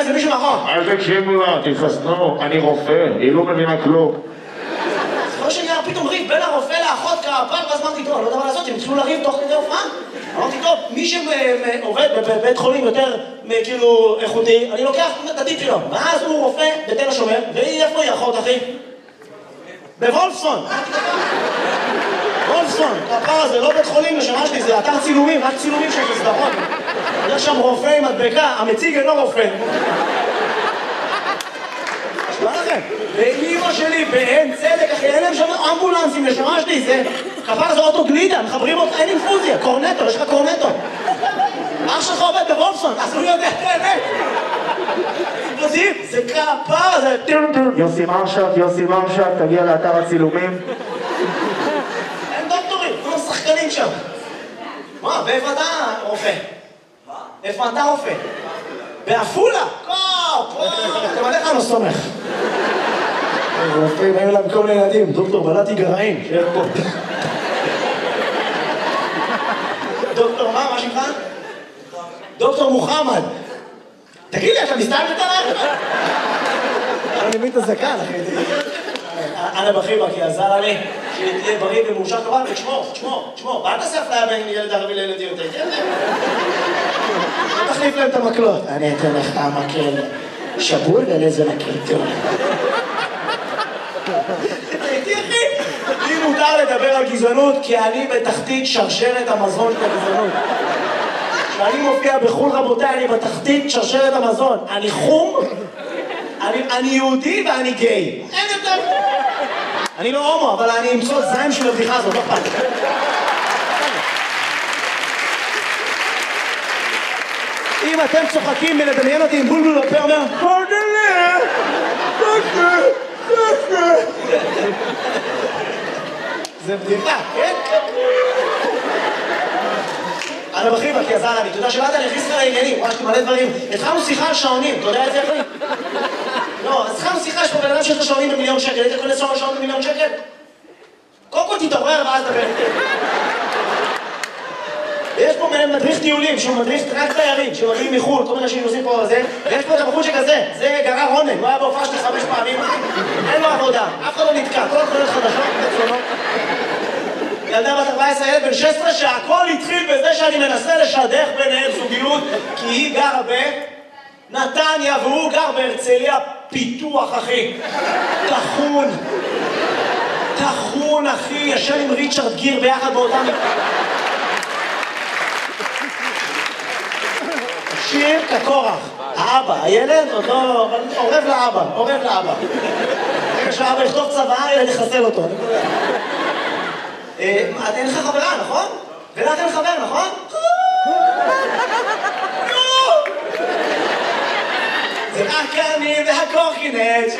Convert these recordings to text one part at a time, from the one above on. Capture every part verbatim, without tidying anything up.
זה מישהו נכון. אל תקשיבו לה, תתחסנו, אני רופא, היא לא מבינה כלום. זה לא שנהיה פתאום ריב בין הרופא לאחות כפר, ואז אמרתי, טוב, אני לא יודע מה לעשות, הם התחילו לריב תוך כדי הופעה. אמרתי, טוב, מי שעובד בבית חולים יותר, כאילו, איכותי, אני לוקח את הטיפ שלו. ואז הוא רופא בתל השומר, והיא איפה היא אחות, אחי? בוולפסון. וולפסון, הפער הזה לא בית חולים לשמה שלי, זה אתר צילומים, רק צילומים של סדרות. יש שם רופא עם מדבקה, המציג אינו רופא. מה לכם? ואימא שלי באין צדק, אחי, אין להם שם אמבולנסים לשמה שלי, זה כפר זה אוטו גלידה, מחברים אותה, אין אינפוזיה, קורנטו, יש לך קורנטו. אח שלך עובד בוולפסון, אז הוא יודע את האמת. זה כפר, זה... יוסי מרשת, יוסי מרשת, תגיע לאתר הצילומים. אין דוקטורים, כולם שחקנים שם. מה, באיפה אתה רופא? מה? איפה אתה רופא? באפולה? פה, פה, אתם עליך לא סומך. רופאים, היו להם כל מיני ילדים, דוקטור בלעתי גרעין, שיהיה פה. דוקטור מה, מה שמך? דוקטור מוחמד. תגיד לי, אתה מסתלבט עליי? אני מבין את הזקן, אחי. אנא בחיבה, כי עזר לי שתהיה בריא ומאושר כמובן, ותשמור, תשמור, תשמור. ואל תעשה אפליה בין ילד ערבי לילד יהודי, כן? תחליף להם את המקלות. אני אתן לך מקל שבור ולזה מקל טוב. תראיתי, אחי, לי מותר לדבר על גזענות, כי אני בתחתית שרשרת המזון של הגזענות. כשאני מופיע בחול רבותיי, אני בתחתית שרשרת המזון. אני חום, אני, אני יהודי ואני גיי. אין יותר... אני לא הומו, אבל אני אמצוא זיים של הבדיחה הזאת, לא פעם. אם אתם צוחקים מלדמיין אותי עם בולבול בפה, אומר, פרדלה, פרדלה, פרדלה. זה בדיחה, כן? אנא בחיבה, כי עזר לי, אתה יודע שבאת, אני אכניס לך לעניינים, ממש מלא דברים. התחלנו שיחה על שעונים, אתה יודע את זה, אחי? לא, אז התחלנו שיחה, יש פה בן אדם שיש לו שעונים במיליון שקל, היית קונה שעון במיליון שקל? קודם כל תתעורר ואז דבר. יש פה מדריך טיולים, שהוא מדריך רק תיירים, שמגיעים מחו"ל, כל מיני אנשים נוסעים פה וזה, ויש פה את הבחור שכזה, זה גרר רונן, הוא היה בהופעה שלי חמש פעמים, אין לו עבודה, אף אחד לא נתקע, כל התחולות חדשות, תצלונות. ילדה בת ארבע עשרה, ילד בן שש עשרה, שהכל התחיל בזה שאני מנסה לשדך ביניהם זוגיות, כי היא גרה בנתניה והוא גר בהרצליה פיתוח, אחי. תחון. תחון, אחי, ישן עם ריצ'רד גיר ביחד באותם... שיר כקורח. האבא, הילד עוד לא... עורב לאבא, עורב לאבא. רגע שהאבא יכתוב צבא, ילד יחסל אותו. אין לך חברה, נכון? ולך אין חבר, נכון? זה רק אני והקורקינט.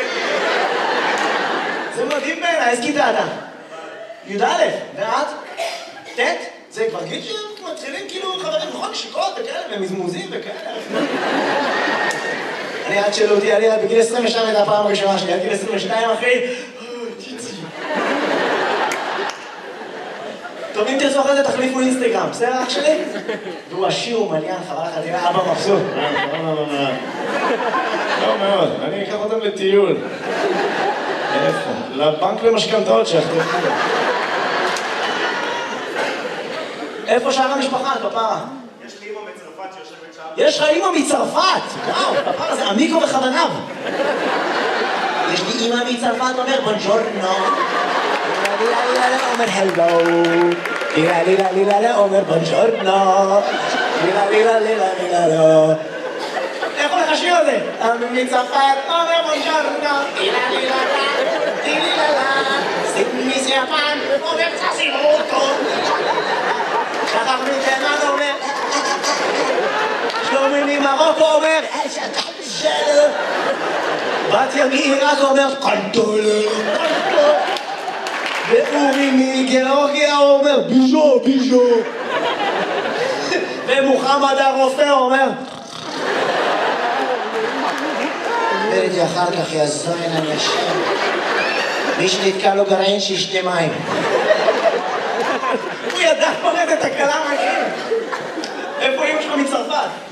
זה מדהים בעיניי, איזה כיתה אתה? י"א, ואת? ט'? זה כבר גיל שמתחילים כאילו חברים, נכון? שיקות וכאלה, ומזמוזים וכאלה. אני עד שאלו אותי, אני בגיל עשרים ושתיים הייתה הפעם הראשונה שלי, עד גיל עשרים ושתיים, אחי. טוב, אם תרצו אחרי זה תחליפו אינסטגרם, בסדר אח שלי? והוא עשיר, הוא מליין, חבל לך, תראה, אבא מבסוט. לא מאוד, אני אקח אותם לטיול. איפה? לבנק למשכנתאות שאחתו. איפה שאר המשפחה, כפרה? יש לי אימא מצרפת שיושבת שם. יש לך אימא מצרפת! וואו, כפרה זה עמיקו בכווניו. יש לי אימא מצרפת, אומר בונג'ורנו. אומר הלו. לילה לילה לילה אומר בונג'ורנו. לילה לילה לילה לילה לא. איך הולך השיר הזה? מצרפת אומר בונג'ורנו. לילה לילה לילה לילה. סימי סיאפן אומר צסימוטו. שחר מתימן אומר שלומי ממרוקו אומר בת ימי רק אומר קנטולה ואורי מגיאורגיה אומר ביז'ו ביז'ו ומוחמד הרופא אומר וראיתי אחר כך יזוין אני אשם מי שנתקע לו גרעין שישתה מים הוא ידע פורט את הכלם, אחי. איפה אמא שלך מצרפת?